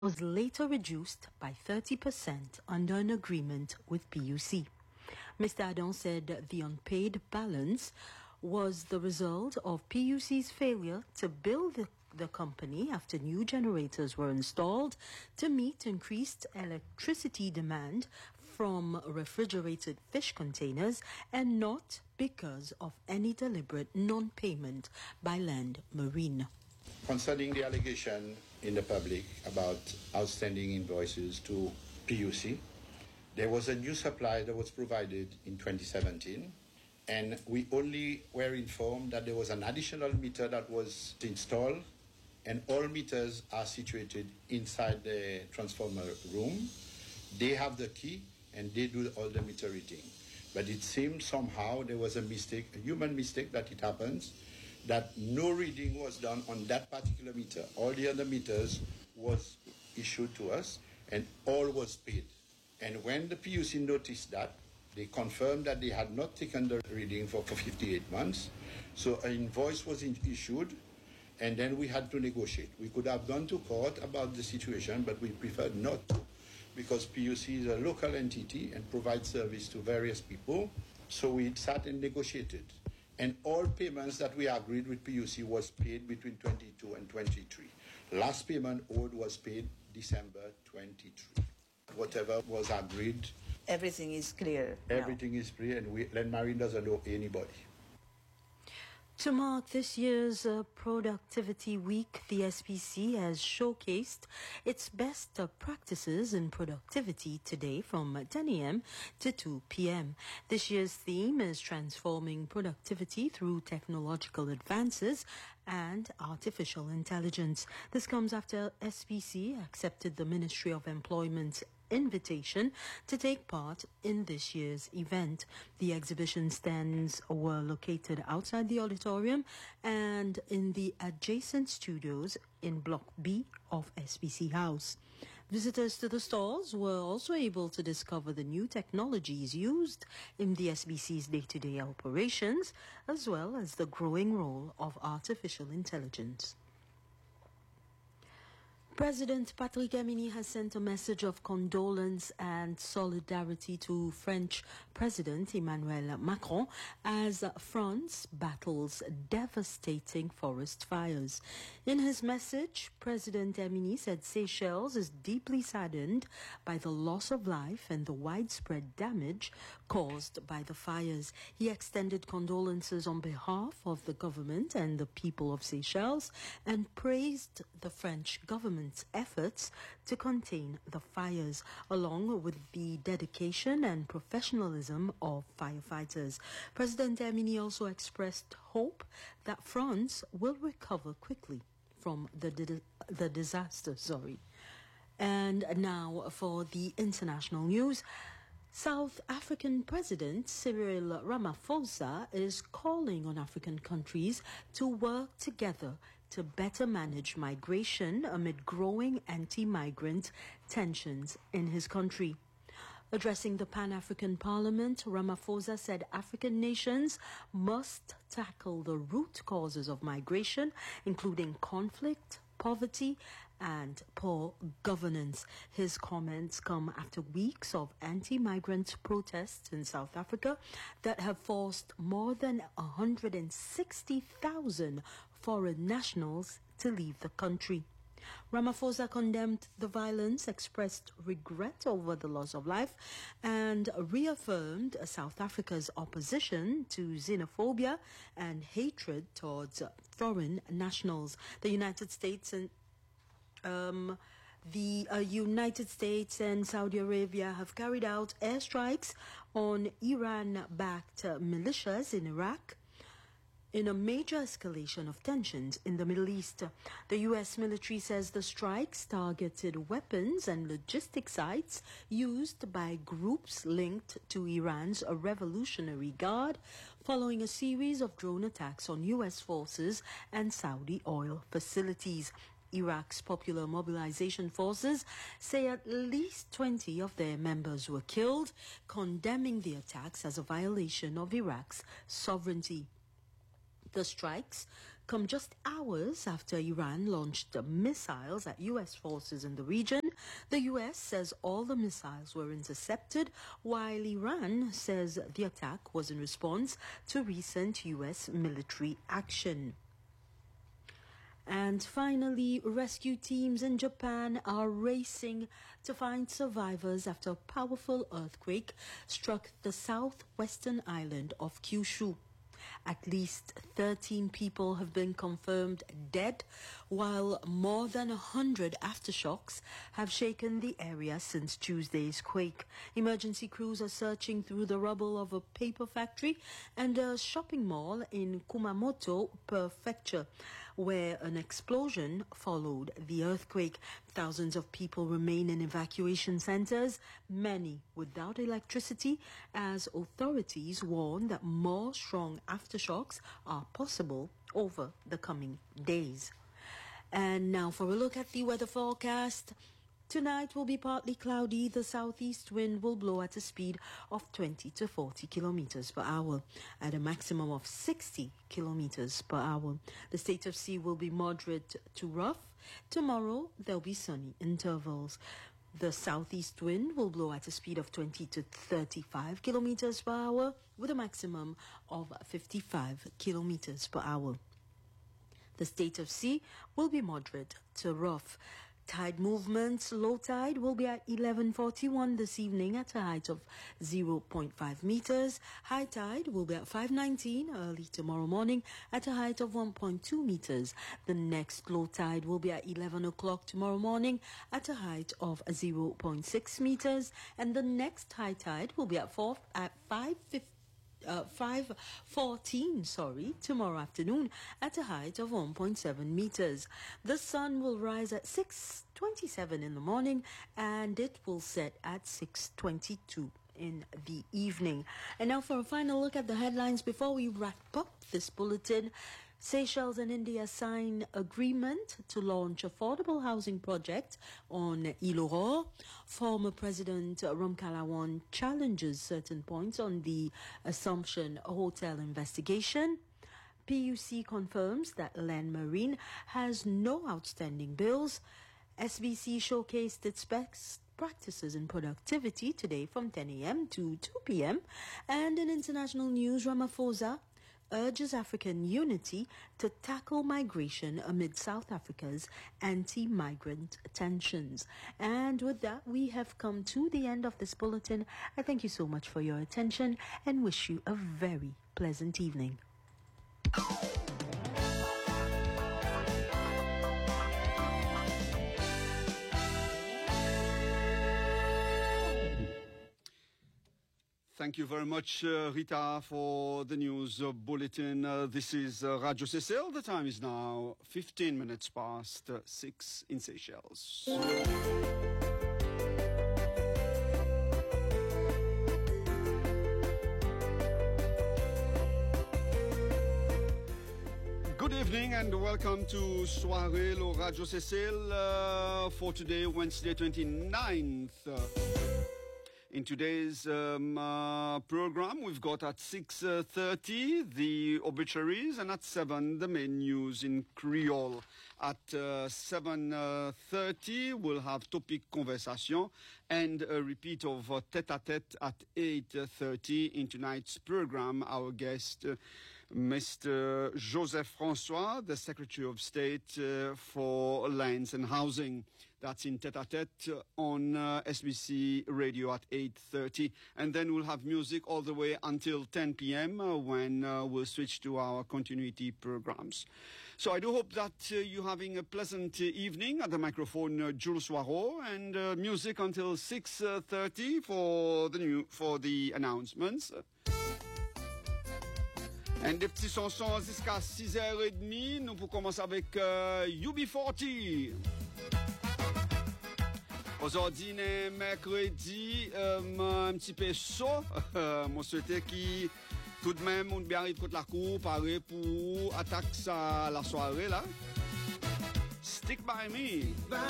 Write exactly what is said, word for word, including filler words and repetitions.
was later reduced by thirty percent under an agreement with P U C. Mister Adam said the unpaid balance was the result of P U C's failure to bill the, the company after new generators were installed to meet increased electricity demand from refrigerated fish containers and not because of any deliberate non-payment by Land Marine. Concerning the allegation in the public about outstanding invoices to P U C, there was a new supply that was provided in twenty seventeen, and we only were informed that there was an additional meter that was installed, and all meters are situated inside the transformer room. They have the key, and they do all the meter reading. But it seemed somehow there was a mistake, a human mistake, that it happens, that no reading was done on that particular meter. All the other meters was issued to us, and all was paid. And when the P U C noticed that, they confirmed that they had not taken the reading for, for fifty-eight months. So an invoice was in, issued, and then we had to negotiate. We could have gone to court about the situation, but we preferred not to, because P U C is a local entity and provides service to various people. So we sat and negotiated. And all payments that we agreed with P U C was paid between twenty-two and twenty-three. Last payment owed was paid December twenty-three. Whatever was agreed. Everything is clear. Everything now. is clear, and we, Land Marine doesn't owe anybody. To mark this year's uh, Productivity Week, the S P C has showcased its best uh, practices in productivity today from ten a.m. to two p.m. This year's theme is transforming productivity through technological advances and artificial intelligence. This comes after S P C accepted the Ministry of Employment's invitation to take part in this year's event. The exhibition stands were located outside the auditorium and in the adjacent studios in Block B of S P C House. Visitors to the stalls were also able to discover the new technologies used in the S B C's day-to-day operations, as well as the growing role of artificial intelligence. President Patrick Herminy has sent a message of condolence and solidarity to French President Emmanuel Macron as France battles devastating forest fires. In his message, President Herminy said Seychelles is deeply saddened by the loss of life and the widespread damage caused by the fires. He extended condolences on behalf of the government and the people of Seychelles and praised the French government efforts to contain the fires, along with the dedication and professionalism of firefighters. President Herminy also expressed hope that France will recover quickly from the di- the disaster. Sorry. And now for the international news. South African President Cyril Ramaphosa is calling on African countries to work together to better manage migration amid growing anti-migrant tensions in his country. Addressing the Pan-African Parliament, Ramaphosa said African nations must tackle the root causes of migration, including conflict, poverty, and poor governance. His comments come after weeks of anti-migrant protests in South Africa that have forced more than one hundred sixty thousand foreign nationals to leave the country. Ramaphosa condemned the violence, expressed regret over the loss of life, and reaffirmed South Africa's opposition to xenophobia and hatred towards foreign nationals. The United States and um, the uh, United States and Saudi Arabia have carried out airstrikes on Iran-backed uh, militias in Iraq, in a major escalation of tensions in the Middle East. The U S military says the strikes targeted weapons and logistic sites used by groups linked to Iran's Revolutionary Guard, following a series of drone attacks on U S forces and Saudi oil facilities. Iraq's Popular Mobilization Forces say at least twenty of their members were killed, condemning the attacks as a violation of Iraq's sovereignty. The strikes come just hours after Iran launched missiles at U S forces in the region. The U S says all the missiles were intercepted, while Iran says the attack was in response to recent U S military action. And finally, rescue teams in Japan are racing to find survivors after a powerful earthquake struck the southwestern island of Kyushu. At least thirteen people have been confirmed dead, while more than one hundred aftershocks have shaken the area since Tuesday's quake. Emergency crews are searching through the rubble of a paper factory and a shopping mall in Kumamoto Prefecture, where an explosion followed the earthquake. Thousands of people remain in evacuation centers, many without electricity, as authorities warn that more strong aftershocks are possible over the coming days. And now for a look at the weather forecast. Tonight will be partly cloudy. The southeast wind will blow at a speed of twenty to forty kilometers per hour, at a maximum of sixty kilometers per hour. The state of sea will be moderate to rough. Tomorrow there'll be sunny intervals. The southeast wind will blow at a speed of twenty to thirty-five kilometers per hour, with a maximum of fifty-five kilometers per hour. The state of sea will be moderate to rough. Tide movements, low tide will be at eleven forty-one this evening at a height of zero point five meters. High tide will be at five nineteen early tomorrow morning at a height of one point two meters. The next low tide will be at eleven o'clock tomorrow morning at a height of zero point six meters. And the next high tide will be at, four, at five fifteen. Uh, five fourteen, sorry, tomorrow afternoon at a height of one point seven meters. The sun will rise at six twenty-seven in the morning and it will set at six twenty-two in the evening. And now for a final look at the headlines before we wrap up this bulletin. Seychelles and India sign agreement to launch affordable housing project on Île Aurore. Former President Ramkalawan challenges certain points on the Assumption Hotel investigation. P U C confirms that Land Marine has no outstanding bills. S B C showcased its best practices in productivity today from ten a.m. to two p.m. And in international news, Ramaphosa urges African unity to tackle migration amid South Africa's anti-migrant tensions. And with that, we have come to the end of this bulletin. I thank you so much for your attention and wish you a very pleasant evening. Thank you very much, uh, Rita, for the news uh, bulletin. Uh, this is uh, Radio Seychelles. The time is now fifteen minutes past uh, six in Seychelles. Good evening and welcome to Soirée le Radio Seychelles uh, for today, Wednesday twenty-ninth. Uh, In today's um, uh, program, we've got at six thirty the obituaries, and at seven the main news in Creole. At uh, seven thirty, we'll have topic conversation and a repeat of uh, tête-à-tête at eight thirty in tonight's program. Our guest, uh, Mister Joseph François, the Secretary of State uh, for Lands and Housing. That's in tête-à-tête on uh, S B C Radio at eight thirty. And then we'll have music all the way until ten p.m. Uh, when uh, we'll switch to our continuity programs. So I do hope that uh, you're having a pleasant uh, evening. At the microphone, uh, Jules Soireau, and uh, music until six thirty for the new for the announcements. Et des petits chansons jusqu'à six heures trente. Nous pour commencer avec uh, U B quarante. Aujourd'hui, mercredi, euh, un petit peu chaud. Euh, moi, souhaite qui tout de même, on bien arrive contre la cour, pareil pour attaquer ça la soirée là. Stick by me.